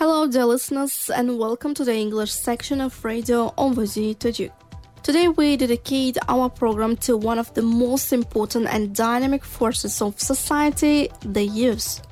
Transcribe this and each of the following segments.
Hello, dear listeners, and welcome to the English section of Radio Envozi Tajik. Today, we dedicate our program to one of the most important and dynamic forces of society, the youth.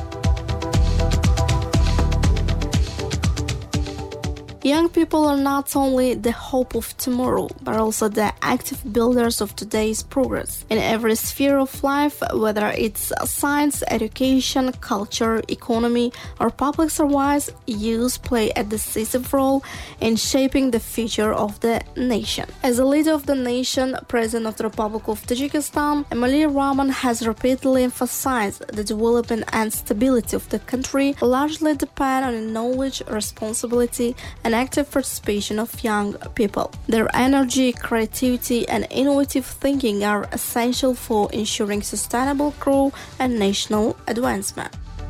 Young people are not only the hope of tomorrow, but also the active builders of today's progress. In every sphere of life, whether it's science, education, culture, economy, or public service, youth play a decisive role in shaping the future of the nation. As a leader of the nation, President of the Republic of Tajikistan, Emomali Rahmon has repeatedly emphasized the development and stability of the country largely depend on the knowledge, responsibility, and active participation of young people. Their energy, creativity, and innovative thinking are essential for ensuring sustainable growth and national advancement.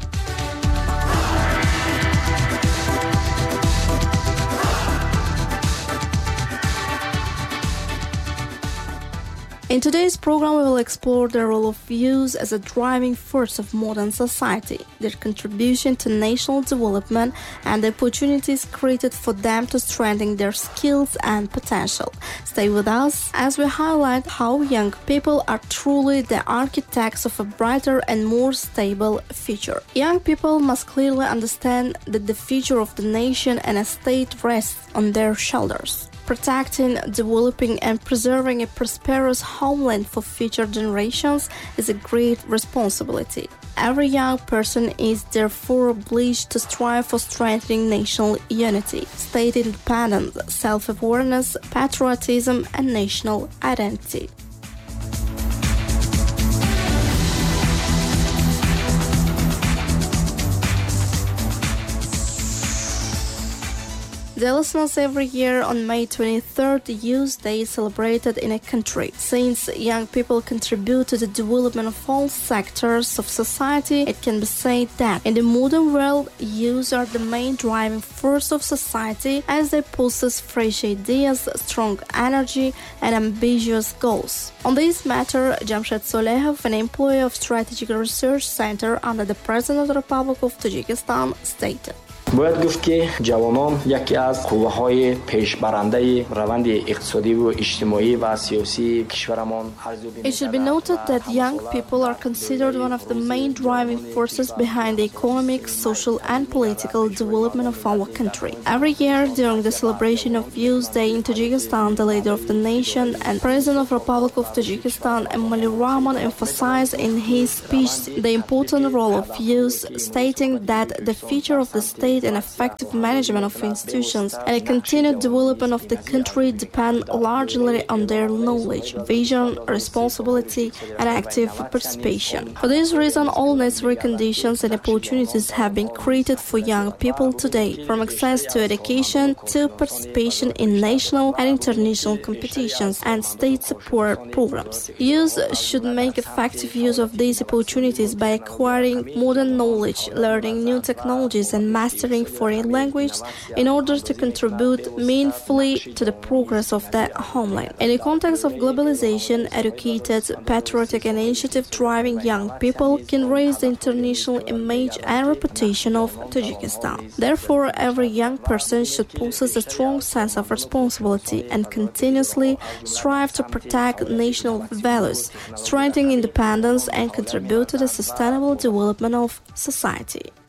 In today's program, we will explore the role of youth as a driving force of modern society, their contribution to national development, and the opportunities created for them to strengthen their skills and potential. Stay with us as we highlight how young people are truly the architects of a brighter and more stable future. Young people must clearly understand that the future of the nation and a state rests on their shoulders. Protecting, developing, and preserving a prosperous homeland for future generations is a great responsibility. Every young person is therefore obliged to strive for strengthening national unity, state independence, self-awareness, patriotism, and national identity. Dear listeners, every year on May 23rd, Youth Day is celebrated in a country. Since young people contribute to the development of all sectors of society, it can be said that in the modern world, youth are the main driving force of society as they possess fresh ideas, strong energy, and ambitious goals. On this matter, Jamshed Solehov, an employee of Strategic Research Center under the President of the Republic of Tajikistan, stated. باید گفت که جوانان یکی از قوه‌های پیشبرنده روند اقتصادی و اجتماعی و سیاسی کشورمان. It should be noted that young people are considered one of the main driving forces behind the economic, social, and political development of our country. Every year during the celebration of Youth Day in Tajikistan, the leader of the nation and President of the Republic of Tajikistan, Emomali Rahmon, emphasized in his speech the important role of youth, stating that the future of the state and effective management of institutions and a continued development of the country depend largely on their knowledge, vision, responsibility, and active participation. For this reason, all necessary conditions and opportunities have been created for young people today, from access to education to participation in national and international competitions and state support programs. Youth should make effective use of these opportunities by acquiring modern knowledge, learning new technologies, and mastering foreign language in order to contribute meaningfully to the progress of their homeland. In the context of globalization, educated, patriotic, and initiative-driving young people can raise the international image and reputation of Tajikistan. Therefore, every young person should possess a strong sense of responsibility and continuously strive to protect national values, strengthen independence, and contribute to the sustainable development of society.